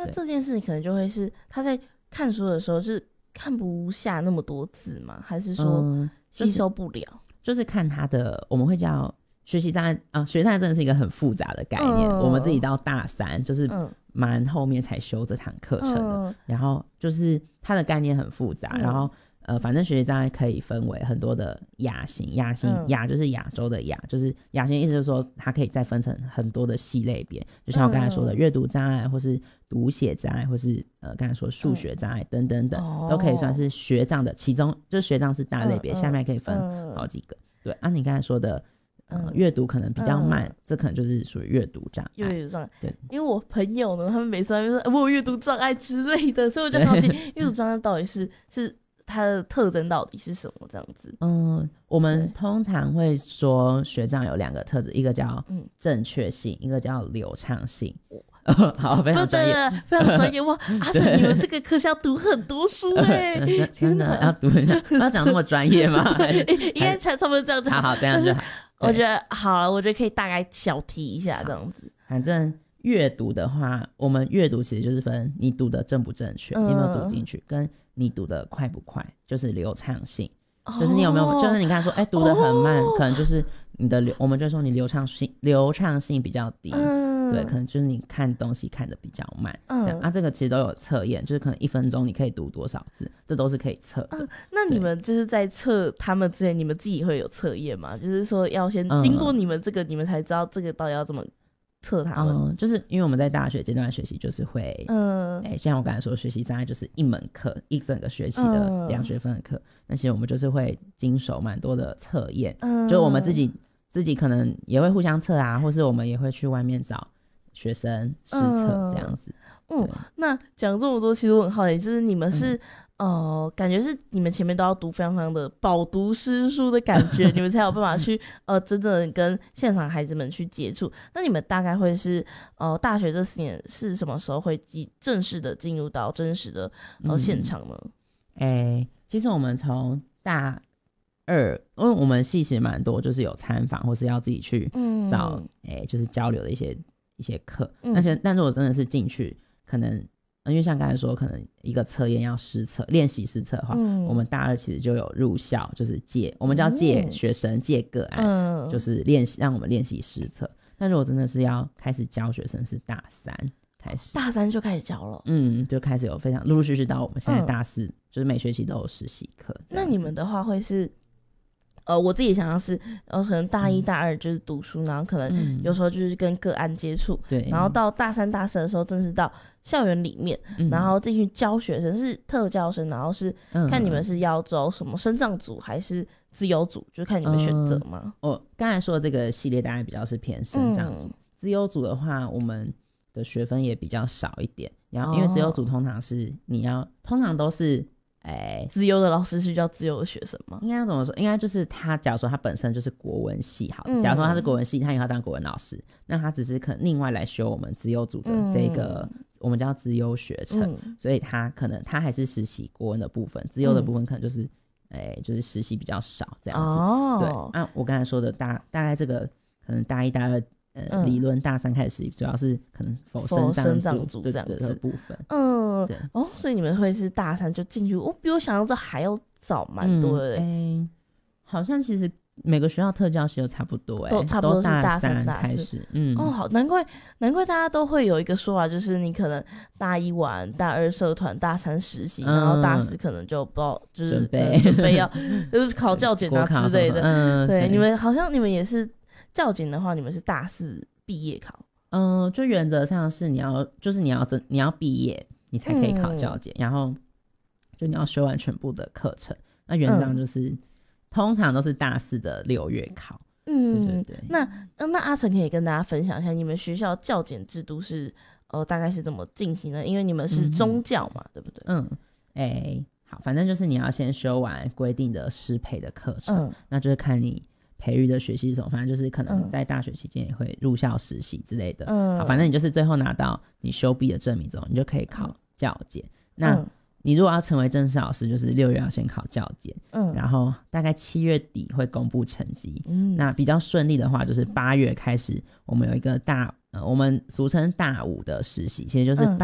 那这件事可能就会是他在看书的时候是看不下那么多字吗？还是说吸收不了？ 就是看他的，我们会叫学习障碍啊，学习障碍真的是一个很复杂的概念。我们自己到大3就是蛮后面才修这堂课程的，然后就是它的概念很复杂，然后反正学习障碍可以分为很多的亚型，亚就是亚洲的亚，就是亚型意思就是说它可以再分成很多的细类别，就像我刚才说的阅读障碍，或是读写障碍，或是刚才说数学障碍等等等，都可以算是学障的其中，就是学障是大类别，下面可以分好几个。对啊，你刚才说的阅读可能比较慢，这可能就是属于阅读障碍。 阅读障碍， 对， 因为我朋友呢，他们每次都说我有阅读障碍之类的，所以我就好奇阅读障碍到底是它的特征到底是什么这样子。 我们通常会说学障有2个特质，一个叫正确性，一个叫流畅性。好，非常专业， 非常专业哇！阿成，你们这个科是要读很多书真的要读一下，要讲那么专业吗？ 应该差不多这样就好。 好，这样就好。 我觉得好了，我觉得可以大概小提一下这样子。 反正阅读的话，我们阅读其实就是分你读的正不正确，你有没有读进去，跟你读的快不快，就是流畅性。就是你有没有，就是你刚才说读得很慢，可能就是你的我们就说你流畅性比较低，对，可能就是你看东西看得比较慢，这样这个其实都有测验，就是可能1分钟你可以读多少字，这都是可以测的。 那你们就是在测他们之前，你们自己会有测验吗？就是说要先经过你们这个，你们才知道这个到底要怎么测他们。 就是因为我们在大学阶段学习就是会像我刚才说学习障碍就是一门课一整个学期的2学分的课，那些我们就是会经手蛮多的测验，就我们自己可能也会互相测啊，或是我们也会去外面找学生试测这样子。 那讲这么多，其实我很好奇，就是你们是感觉是你们前面都要读非常非常的饱读诗书的感觉，你们才有办法去真正的跟现场孩子们去接触。那你们大概会是大学这4年是什么时候会正式的进入到真实的现场呢？ 其实我们从大2，因为我们系其实蛮多，就是有参访或是要自己去找就是交流的一些课，但是我真的是进去可能因为像刚才说可能一个测验要实测练习实测的话，我们大2其实就有入校，就是我们叫借学生借个案，就是让我们练习实测。但如果真的是要开始教学生是大3开始， 大3就开始教了， 就开始有非常陆陆续续到我们现在大4，就是每学期都有实习课。 那你们的话会是我自己想象是可能大1大2就是读书，然后可能有时候就是跟个案接触，对，然后到大3大4的时候正式到校园里面，然后进去教学生，是特教生，然后是看你们是要走什么身障组还是自由组，就看你们选择嘛。 我刚才说的这个系列大概比较是偏身障组，自由组的话我们的学分也比较少一点，然后因为自由组通常都是自由的老师是叫自由的学生吗？ 应该怎么说？应该就是他，假如说他本身就是国文系，好，假如说他是国文系，他以后当国文老师，那他只是可能另外来修我们自由组的这个，我们叫自由学程，所以他可能他还是实习国文的部分，自由的部分可能就是就是实习比较少这样子。对，我刚才说的大概这个可能大1大2理论大3开始主要是可能身障组这样子的部分。 所以你们会是大3就进去，比我想象中还要早蛮多的。 好像其实每个学校特教系都差不多， 都差不多是大 3开始。 好，难怪大家都会有一个说法，就是你可能大1玩，大2社团，大3实习，然后大4可能就不知道就是准备要就是考教检啊之类的。对，你们好像你们也是教检的话，你们是大4毕业考。 就原则上是你要毕业你才可以考教检，然后就你要修完全部的课程。那原则上就是通常都是大4的6月考。对。那阿成可以跟大家分享一下你们学校教检制度是大概是怎么进行的？因为你们是宗教嘛，对不对？ 好，反正就是你要先修完规定的师培的课程，那就是看你培育的学习是什么，反正就是可能在大学期间也会入校实习之类的。好，反正你就是最后拿到你修毕的证明之后，你就可以考教检。那你如果要成为正式老师，就是6月要先考教检，然后大概7月底会公布成绩。那比较顺利的话，就是8月开始，我们有一个我们俗称大5的实习，其实就是